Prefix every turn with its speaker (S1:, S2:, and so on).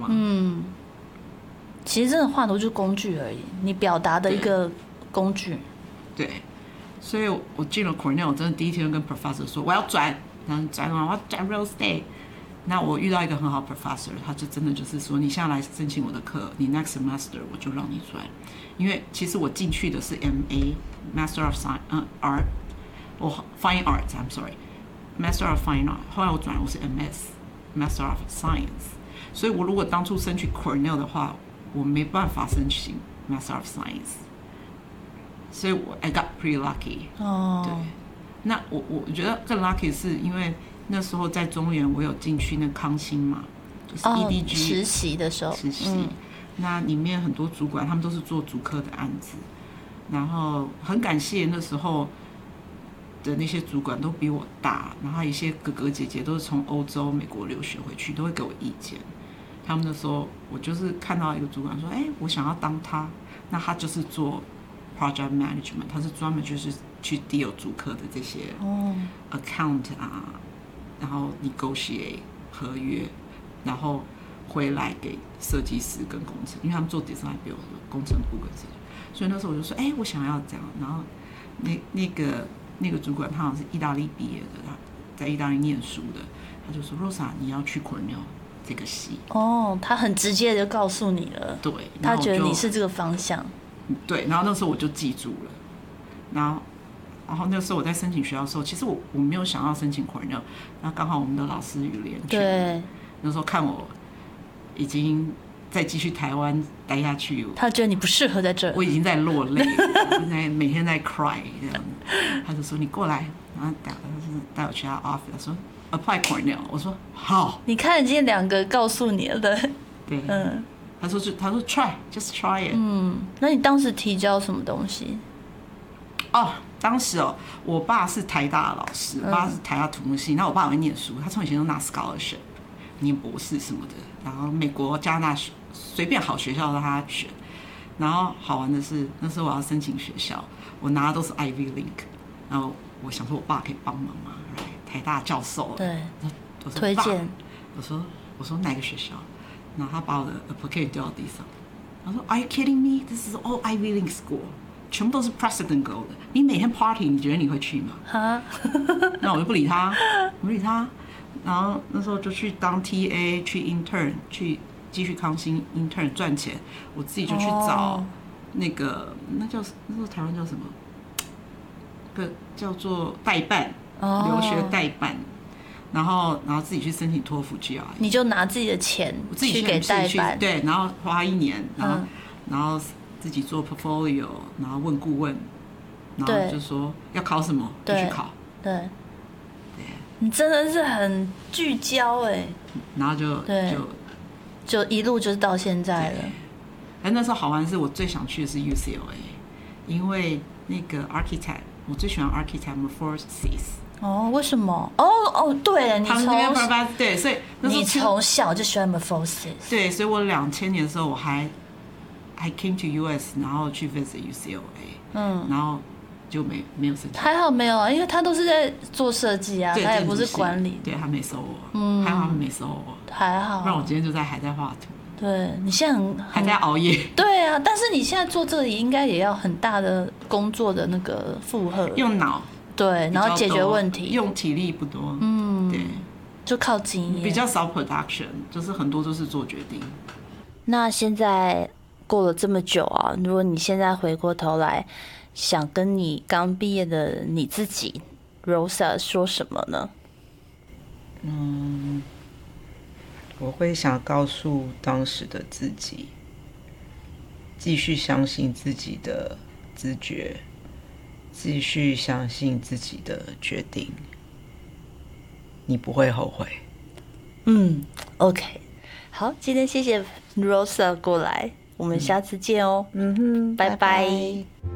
S1: 嘛。
S2: 其实真的画图就是工具而已，你表达的一个工具。
S1: 对，所以我进了 Cornell， 我真的第一天就跟 professor 说我要转，然后转完我要转 real estate。那我遇到一个很好的 professor， 他就真的就是说，你现在来申请我的课，你 next semester 我就让你转，因为其实我进去的是 MA Master of Art， Fine Arts，I'm sorry，Master of Fine Art， 后来我转我是 MS Master of Science， 所以我如果当初申请 Cornell 的话，我没办法申请 Master of Science， 所以我 I got pretty lucky。对，那我觉得更 lucky 是因为那时候在中原，我有进去那康欣嘛，就是 EDG
S2: 实习的时候，
S1: 那里面很多主管他们都是做主科的案子，然后很感谢那时候的那些主管都比我大，然后一些哥哥姐姐都是从欧洲、美国留学回去，都会给我意见。他们那时候我就是看到一个主管说，我想要当他，那他就是做 project management， 他是专门就是去 deal 主科的这些account 啊。然后 negotiate 合约，然后回来给设计师跟工程，因为他们做 design build 工程部跟设计，所以那时候我就说，我想要这样。然后那个主管他好像是意大利毕业的，他在意大利念书的，他就说 Rosa 你要去 Cornell 这个系。他很直接的就告诉你了，对，他觉得你是这个方向。对，然后那时候我就记住了，然后那时候我在申请学校的时候，其实我没有想要申请 Cornell， 那刚好我们的老师雨莲去，那时候看我已经再继续台湾待下去，
S2: 他觉得你不适合在这，我
S1: 已经在落泪了，每天在 cry 这样，他就说你过来，然后带我去他 office， 他说 apply Cornell， 我说好，
S2: 你看已经2个告诉你了，
S1: 对，他说 try just try it，
S2: 那你当时提交什么东西？
S1: 当时我爸是台大的老师，我爸是台大土木系，那我爸很会念书，他从以前都拿 scholarship， 念博士什么的，然后美国、加拿大随便好学校让他选。然后好玩的是，那时候我要申请学校，我拿的都是 Ivy League， 然后我想说我爸可以帮忙嘛，台大教授，
S2: 对，
S1: 我说
S2: 推荐，
S1: 我说哪个学校？然后他把我的 application 丢到地上，他说 Are you kidding me? This is all Ivy League school。全部都是 President Go 的，你每天 party， 你觉得你会去吗？那我就不理他。然后那时候就去当 TA， 去 intern， 去继续康欣 intern 赚钱。我自己就去找那个那时候台湾叫什么？个叫做代办，留学代办。然后自己去申请托福 GRE。你就拿自己的钱去给代办，对，然后花1年，然后自己做 portfolio， 然后问顾问，然后就说要考什么就去考。对，你真的是很聚焦然后就一路就是到现在了。那时候好玩是我最想去的是 UCLA， 因为那个 architect， 我最喜欢 architect Morphosis。为什么？对，你对，所以你从小就喜欢 Morphosis。对，所以我2000年的时候我还 came to US， 然后去 visit UCLA， 然后就没有申请。还好没有啊，因为他都是在做设计啊，他也不是管理。对，他没收我，还好他没收我，还好。不然我今天就还在画图。对，你现在还在熬夜。对啊，但是你现在做这里应该也要很大的工作的那个负荷，用脑。对，然后解决问题，用体力不多。对，就靠经验，比较少 production， 就是很多都是做决定。那现在过了这么久啊，如果你现在回过头来，想跟你刚毕业的你自己 Rosa 说什么呢？我会想告诉当时的自己，继续相信自己的直觉，继续相信自己的决定，你不会后悔。OK， 好，今天谢谢 Rosa 过来，我们下次见哦。拜拜。